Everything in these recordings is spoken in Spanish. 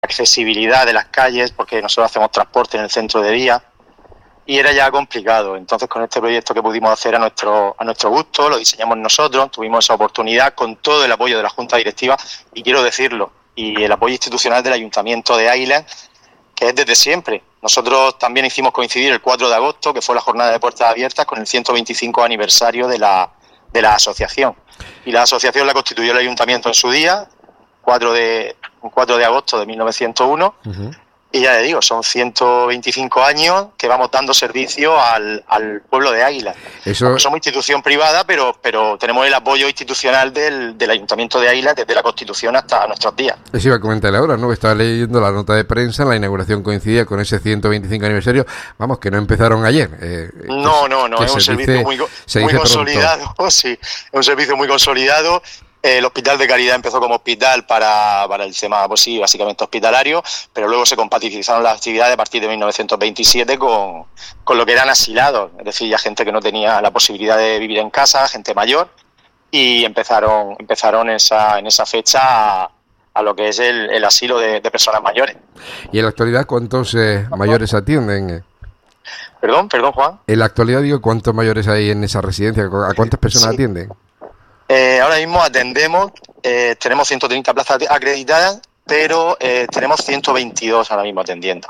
accesibilidad de las calles, porque nosotros hacemos transporte en el centro de día, y era ya complicado. Entonces, con este proyecto que pudimos hacer a nuestro gusto, lo diseñamos nosotros, tuvimos esa oportunidad con todo el apoyo de la Junta Directiva, y quiero decirlo, y el apoyo institucional del Ayuntamiento de Águilas, que es desde siempre. Nosotros también hicimos coincidir el 4 de agosto, que fue la jornada de puertas abiertas, con el 125 aniversario de la asociación. Y la asociación la constituyó el Ayuntamiento en su día, 4 de agosto de 1901, y ya le digo, son 125 años que vamos dando servicio al pueblo de Águilas. Somos institución privada, pero tenemos el apoyo institucional del Ayuntamiento de Águilas desde la Constitución hasta nuestros días. Eso iba a comentarle ahora, ¿no? Estaba leyendo la nota de prensa, la inauguración coincidía con ese 125 aniversario. Vamos, que no empezaron ayer. No, es un servicio muy consolidado. Sí, es un servicio muy consolidado. El Hospital de Caridad empezó como hospital para el tema, pues sí, básicamente hospitalario, pero luego se compatibilizaron las actividades a partir de 1927 con lo que eran asilados, es decir, ya gente que no tenía la posibilidad de vivir en casa, gente mayor, y empezaron en esa fecha a lo que es el asilo de personas mayores. ¿Y en la actualidad cuántos mayores atienden? Perdón, Juan. En la actualidad, digo, ¿cuántos mayores hay en esa residencia? ¿A cuántas personas atienden? Ahora mismo atendemos, tenemos 130 plazas acreditadas, pero tenemos 122 ahora mismo atendiendo.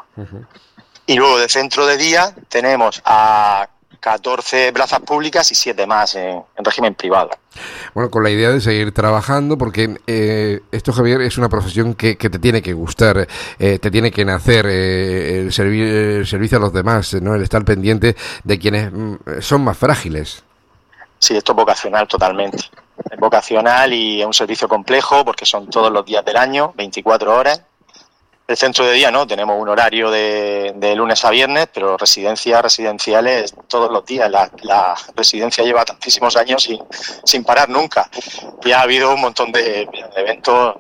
Y luego de centro de día tenemos a 14 plazas públicas y 7 más en régimen privado. Bueno, con la idea de seguir trabajando, porque esto, Javier, es una profesión que te tiene que gustar, te tiene que nacer, el servicio a los demás, ¿no? El estar pendiente de quienes son más frágiles. Sí, esto es vocacional totalmente. Es vocacional y es un servicio complejo porque son todos los días del año, 24 horas. El centro de día no, tenemos un horario de lunes a viernes, pero residenciales todos los días. La residencia lleva tantísimos años sin parar nunca. Y ha habido un montón de eventos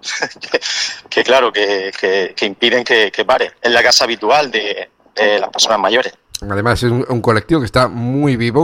que claro, que impiden que pare. Es la casa habitual de las personas mayores. Además es un colectivo que está muy vivo,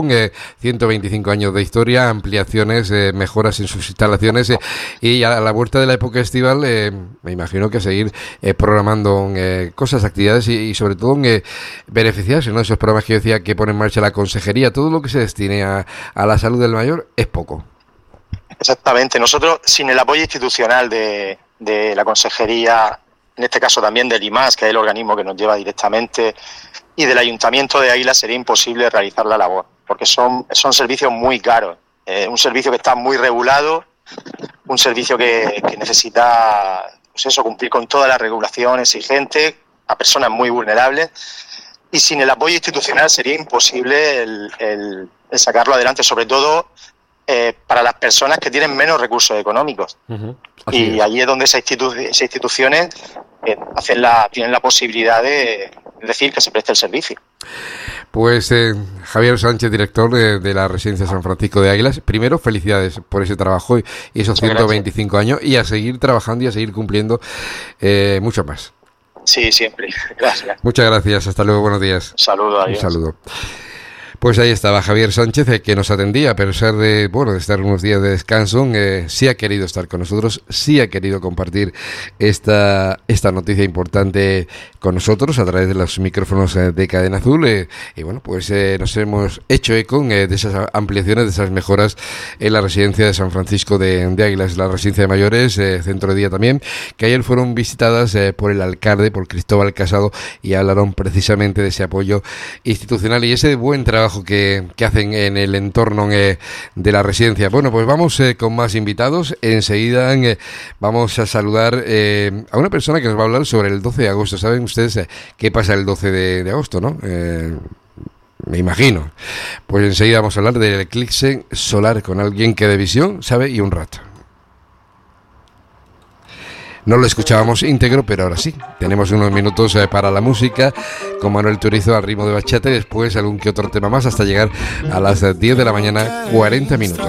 125 años de historia, ampliaciones, mejoras en sus instalaciones y a la vuelta de la época estival me imagino que seguir programando cosas, actividades y sobre todo beneficiarse, ¿no? Esos programas que yo decía que pone en marcha la consejería, todo lo que se destine a la salud del mayor es poco. Exactamente, nosotros sin el apoyo institucional de la consejería, en este caso también del IMAS, que es el organismo que nos lleva directamente, y del Ayuntamiento de Águilas, sería imposible realizar la labor, porque son servicios muy caros, un servicio que está muy regulado, un servicio que necesita cumplir con toda la regulación exigente a personas muy vulnerables, y sin el apoyo institucional sería imposible el sacarlo adelante, sobre todo para las personas que tienen menos recursos económicos. Y allí es donde esas instituciones tienen la posibilidad de decir que se preste el servicio. Pues Javier Sánchez, director de la Residencia San Francisco de Águilas, primero felicidades por ese trabajo y esos 125 años, y a seguir trabajando y a seguir cumpliendo mucho más. Sí, siempre. Gracias. Muchas gracias. Hasta luego. Buenos días. Saludos. Un saludo. Pues ahí estaba Javier Sánchez, que nos atendía, a pesar de estar unos días de descanso, sí ha querido estar con nosotros, sí ha querido compartir esta noticia importante con nosotros a través de los micrófonos de Cadena Azul, y bueno, pues nos hemos hecho eco de esas ampliaciones, de esas mejoras en la residencia de San Francisco de Águilas, la residencia de mayores, centro de día también, que ayer fueron visitadas por el alcalde, por Cristóbal Casado, y hablaron precisamente de ese apoyo institucional y ese buen trabajo que hacen en el entorno de la residencia. Bueno, pues vamos con más invitados. Enseguida vamos a saludar a una persona que nos va a hablar sobre el 12 de agosto. ¿Saben ustedes qué pasa el 12 de agosto, no? Me imagino. Pues enseguida vamos a hablar del eclipse solar con alguien que de visión sabe y un rato. No lo escuchábamos íntegro, pero ahora sí. Tenemos unos minutos para la música con Manuel Turizo al ritmo de bachata y después algún que otro tema más hasta llegar a las 10 de la mañana, 40 minutos.